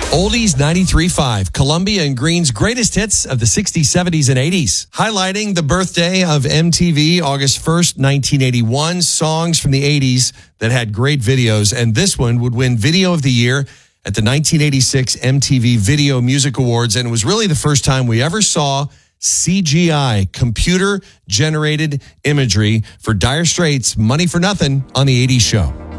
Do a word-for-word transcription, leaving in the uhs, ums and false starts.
Oldies ninety-three point five, Columbia and Green's greatest hits of the sixties, seventies, and eighties. Highlighting the birthday of M T V, August first, nineteen eighty-one. Songs from the eighties that had great videos. And this one would win Video of the Year at the nineteen eighty-six M T V Video Music Awards. And it was really the first time we ever saw C G I, computer-generated imagery, for Dire Straits' Money for Nothing on the eighties show.